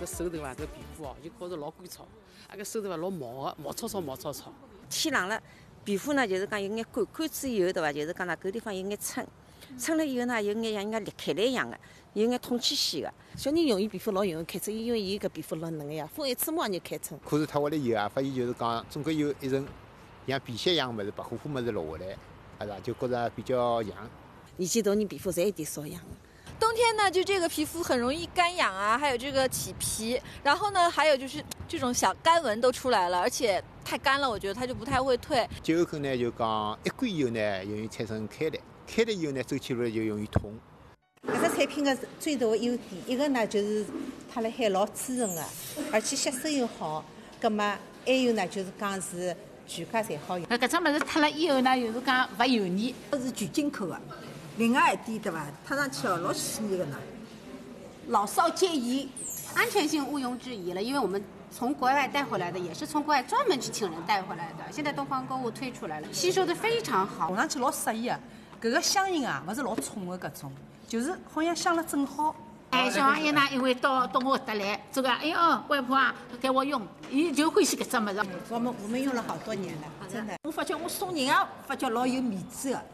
手头啊，这个皮肤哦，就觉着老干燥，那个手头啊老毛的，毛糙糙。 天冷了，皮肤呢就是讲有眼干，干之以后对伐？就是讲那搿地方有眼撑，撑了以后呢有眼像人家裂开来一样的，有眼痛气息的。 小人容易皮肤老容易开春，因为伊搿皮肤老嫩个呀，风一吹马上就开春。 可是脱下来以后啊，发现就是讲总归有一层像皮屑一样物事，白乎乎物事落下来，是吧？就觉着比较痒。 年纪大人皮肤侪有点瘙痒。 冬天呢，就这个皮肤很容易干痒啊，还有这个起皮，然后呢，还有就是这种小干纹都出来了，而且太干了，我觉得它就不太会退。 接后口呢，就讲一干以后呢，容易产生开裂，开裂以后呢，走起路来就容易痛。 搿只产品的最大的优点，一个呢就是它辣海老滋润的，而且吸收又好。葛么还有呢，就是讲是全家侪好用。 搿只物事脱了以后呢，又是讲勿油腻， 是全进口的。另外一点对伐，踏上去哦老细腻的呢，老少皆宜， 安全性毋庸置疑了，因为我们从国外带回来的，也是从国外专门去请人带回来的。现在东方购物推出来了，吸收的非常好， 闻上去老适意啊。搿个香型啊，勿是老冲的搿种，就是好像香了正好。 小朋友呢，因为到我搿搭来，这个哎呦，外婆啊，给我用，伊就欢喜搿只物事。 我们用了好多年了，真的。 我发觉我送人啊，发觉老有面子的。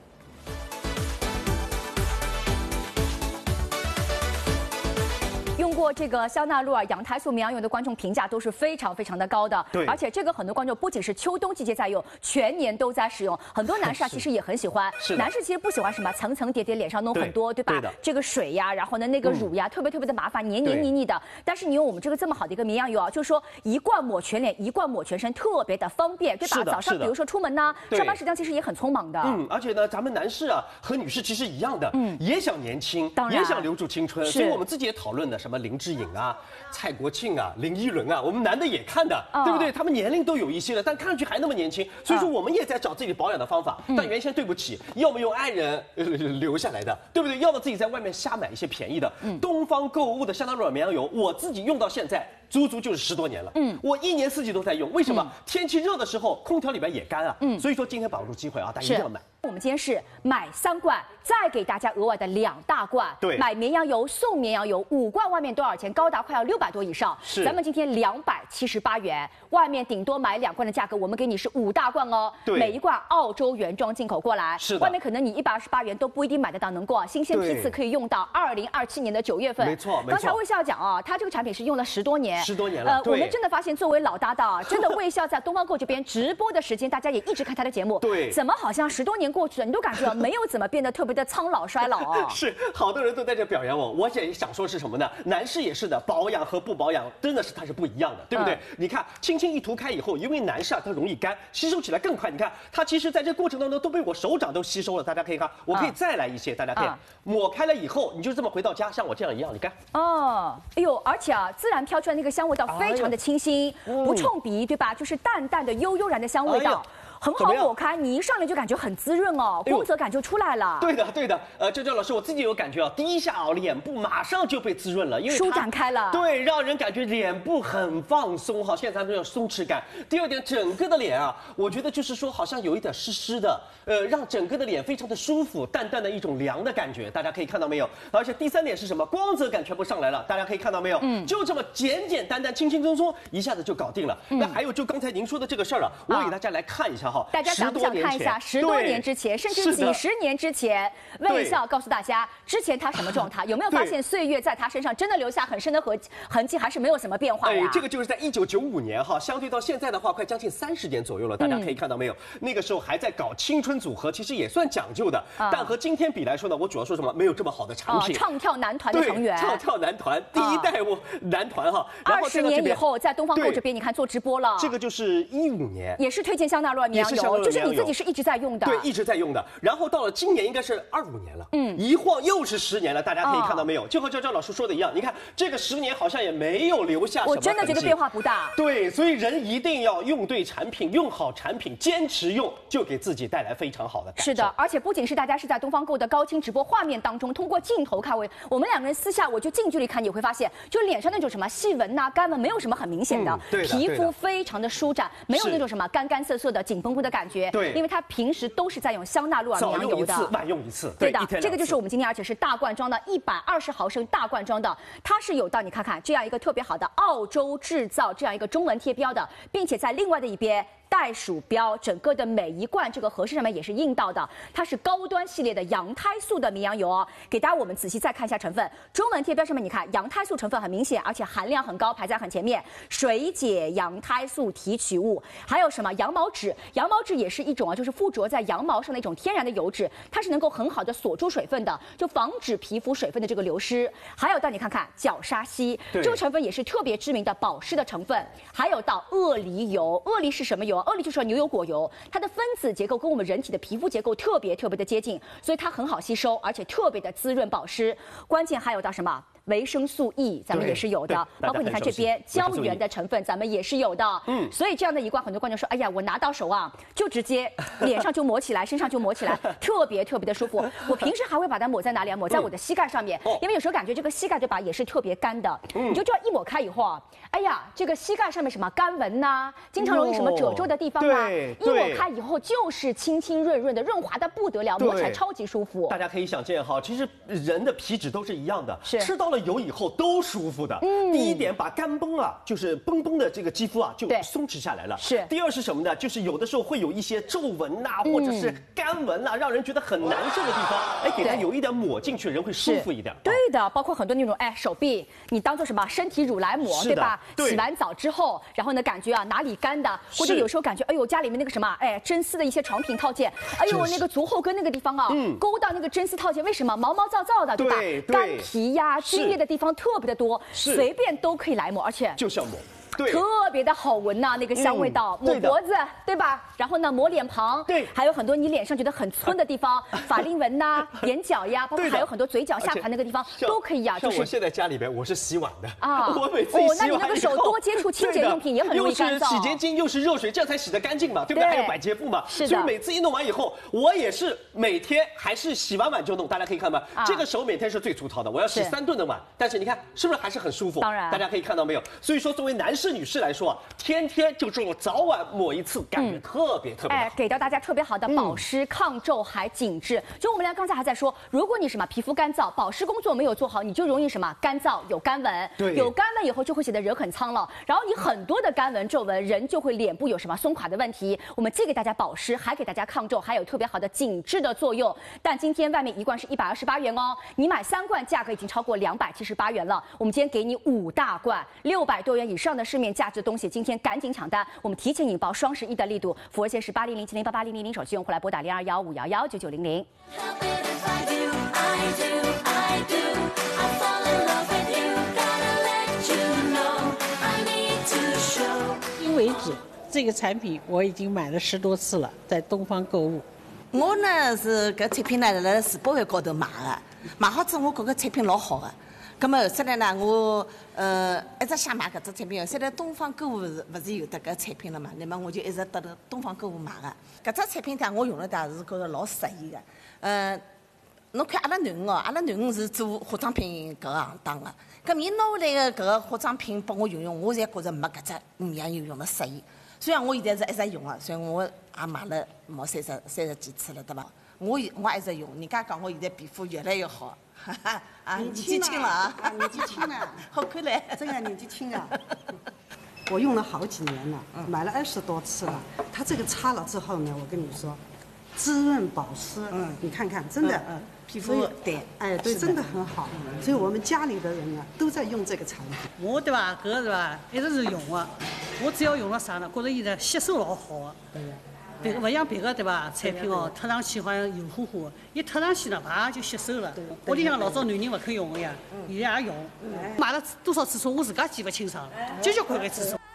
用过这个香奈儿养胎素绵羊油的观众评价都是非常的高的， 对， 而且这个很多观众不仅是秋冬季节在用，全年都在使用。很多男士啊其实也很喜欢，男士其实不喜欢什么层层叠叠脸上弄很多，对吧？ 对的， 这个水呀，然后呢那个乳呀，特别的麻烦，黏腻的。但是你用我们这个这么好的一个绵羊油啊，就是说一罐抹全脸，一罐抹全身，特别的方便，对吧？早上比如说出门呢，上班时间其实也很匆忙的。 而且呢，咱们男士啊和女士其实一样的，也想年轻，也想留住青春，所以我们自己也讨论的什么林志颖啊、蔡国庆啊、林依轮啊，我们男的也看的，对不对？他们年龄都有一些了，但看上去还那么年轻，所以说我们也在找自己保养的方法。但原先对不起，要么用爱人留下来的，对不对？要么自己在外面瞎买一些便宜的。东方购物的香奈儿绵羊油，我自己用到现在。足就是10多年了，我一年四季都在用。为什么？天气热的时候，空调里边也干啊。所以说今天把握住机会啊，大家一定要买。 我们今天是买3罐，再给大家额外的2大罐。 对， 买绵羊油送绵羊油，5罐外面多少钱？高达快要600多以上。 是， 咱们今天278元，外面顶多买2罐的价格，我们给你是5大罐哦。 对， 每一罐澳洲原装进口过来。 是的， 外面可能你128元都不一定买得到能够新鲜批次可以用到2027年的9月份。 没错。 刚才魏笑讲啊，他这个产品是用了10多年。 10多年了。 我们真的发现，作为老搭档，真的魏笑在东方购这边直播的时间，大家也一直看他的节目。 对， 怎么好像10多年过去了，你都感觉没有怎么变得特别的苍老衰老啊？ 是，好多人都在这表扬我。我也想说是什么呢？男士也是的，保养和不保养真的是它是不一样的，对不对？你看，轻轻一涂开以后，因为男士啊，它容易干，吸收起来更快。你看，它其实在这过程当中都被我手掌都吸收了。大家可以看，我可以再来一些，大家可以抹开了以后，你就这么回到家，像我这样一样，你看。 哦，哎呦，而且啊，自然飘出来那个香味道非常的清新。不冲鼻，对吧？就是淡淡的悠然的香味道。很好抹开，你一上来就感觉很滋润哦，光泽感就出来了。 对的，周老师，我自己有感觉啊，第一下啊，脸部马上就被滋润了，因为舒展开了， 对，让人感觉脸部很放松哈。现在咱们有松弛感。第二点，整个的脸啊，我觉得就是说好像有一点湿湿的，让整个的脸非常的舒服，淡淡的一种凉的感觉，大家可以看到没有？而且第3点是什么？光泽感全部上来了，大家可以看到没有？就这么简单、轻轻松松，一下子就搞定了。那还有就刚才您说的这个事儿啊，我给大家来看一下。 大家想不想看一下10多年之前，甚至几10年之前，魏笑告诉大家，之前他什么状态？有没有发现岁月在他身上真的留下很深的痕迹，还是没有什么变化呀？ 这个就是在1995年哈，相对到现在的话，快将近30年左右了。大家可以看到没有？那个时候还在搞青春组合，其实也算讲究的。但和今天比来说呢，我主要说什么？没有这么好的产品。 唱跳男团的成员， 唱跳男团第1代男团哈。然后 20年以后，在东方购这边，你看做直播了。 这个就是15年， 也是推荐香奈儿绵羊油，就是你自己是一直在用的。 对，一直在用的。然后到了今年应该是25年了，一晃又是10年了。大家可以看到没有？就和赵老师说的一样，你看这个10年好像也没有留下什么痕迹。 我真的觉得变化不大。 对，所以人一定要用对产品，用好产品，坚持用，就给自己带来非常好的感受。 是的，而且不仅是大家是在东方购的高清直播画面当中，通过镜头看我们2个人私下我就近距离看，你会发现，就脸上那种什么细纹呐、干纹没有什么很明显的，皮肤非常的舒展，没有那种什么干涩涩的、紧蓬勃的感觉。 对， 因为它平时都是在用香纳洛尔绵羊油的， 早用一次，晚用一次。 对的，这个就是我们今天，而且是大罐装的，120毫升大罐装的，它是有到你看看这样一个特别好的澳洲制造这样一个中文贴标的，并且在另外的一边。袋鼠标，整个的每一罐这个盒式上面也是印到的，它是高端系列的羊胎素的绵羊油哦。给大家我们仔细再看一下成分，中文贴标上面你看羊胎素成分很明显，而且含量很高，排在很前面。水解羊胎素提取物，还有什么羊毛脂？羊毛脂也是一种啊，就是附着在羊毛上的一种天然的油脂，它是能够很好的锁住水分的，就防止皮肤水分的这个流失。还有到你看看角鲨烯，这个成分也是特别知名的保湿的成分。还有到鳄梨油，鳄梨是什么油？鳄梨就是牛油果油，它的分子结构跟我们人体的皮肤结构特别的接近，所以它很好吸收，而且特别的滋润保湿。关键还有到什么？维生素 E 咱们也是有的，包括你看这边胶原的成分咱们也是有的。所以这样的一罐，很多观众说，哎呀，我拿到手啊，就直接脸上就抹起来，身上就抹起来，特别的舒服。我平时还会把它抹在哪里啊？抹在我的膝盖上面，因为有时候感觉这个膝盖对吧，也是特别干的。你就这样一抹开以后啊，哎呀，这个膝盖上面什么干纹呐，经常容易什么褶皱的地方啊，一抹开以后就是清润的，润滑的不得了，抹起来超级舒服。 大家可以想见哈，其实人的皮脂都是一样的， 是吃到了油以后都舒服的。第一点，把干绷啊，就是绷的这个肌肤啊，就松弛下来了。 是。 第二是什么呢？就是有的时候会有一些皱纹呐，或者是干纹呐，让人觉得很难受的地方，哎，给它有一点抹进去，人会舒服一点。 对的，包括很多那种手臂，你当做什么身体乳来抹，对吧？洗完澡之后，然后呢，感觉啊哪里干的，或者有时候感觉，哎呦家里面那个什么，真丝的一些床品套件，哎呦那个足后跟那个地方啊，勾到那个真丝套件，为什么毛毛躁躁的，对吧？干皮呀、皲裂的地方特别的多，随便都可以来抹，而且就是要抹。 特别的好闻呐，那个香味道，抹脖子，对吧？然后呢，抹脸庞， 对， 还有很多你脸上觉得很皴的地方，法令纹呐、眼角呀，包括还有很多嘴角、下盘那个地方都可以呀。 像我现在家里边，我是洗碗的啊，我每次洗碗那你那个手多接触清洁用品也很容易干燥， 又是洗洁精又是热水，这样才洗得干净嘛，对不对？还有百洁布嘛， 是的。 所以每次一弄完以后，我也是每天还是洗完碗就弄，大家可以看到吗？这个手每天是最粗糙的，我要洗3顿的碗，但是你看是不是还是很舒服？ 当然， 大家可以看到没有？所以说，作为男士、女士来说，天天就这种早晚抹一次，感觉特别好。 给到大家特别好的保湿、抗皱还紧致。就我们俩刚才还在说，如果你什么皮肤干燥，保湿工作没有做好，你就容易什么干燥有干纹，有干纹以后就会显得人很苍老，然后你很多的干纹皱纹，人就会脸部有什么松垮的问题。我们既给大家保湿，还给大家抗皱，还有特别好的紧致的作用。但今天外面一罐是128元哦，你买3罐价格已经超过278元了。我们今天给你5大罐，600多元以上的市面价值的东西，今天赶紧抢单，我们提前引爆双11的力度。复活线是8007088000，手机用户来拨打0215119900。 因为止这个产品我已经买了10多次了，在东方购物。 我呢是搿产品呢辣世博会高头买的，买好之后我觉着产品老好的。咁么后头来呢，我一直想买搿只产品。现在东方购物勿是有得搿产品了嘛？那么我就一直到东方购物买的。搿只产品我用了的是觉着老适意的。侬看阿拉囡恩哦，阿拉囡恩是做化妆品搿个行当的。咁伊拿下来个搿个化妆品拨我用，我侪觉着没搿只绵羊油用了适意。虽然我现在是一直用的，所以我也买了毛30几次了，对伐？我一直用，人家讲我现在皮肤越来越好。年纪轻了啊！ 年纪轻了， 好看嘞！ 真的年纪轻了。我用了好几年了，买了20多次了。它这个擦了之后呢，我跟你说，滋润保湿。你看看，真的， 皮肤对， 对，真的很好。所以我们家里的人呢，都在用这个产品。 我对吧？搿是吧，一直是用的。我只要用了啥呢？觉着现在吸收老好的。别个不像别个对吧？产品哦，贴上去好像油乎乎，一贴上去了，啪就吸收了。屋里向老早男人不肯用的呀，现在也用。买了多少次数我自家记不清爽了，交关次数。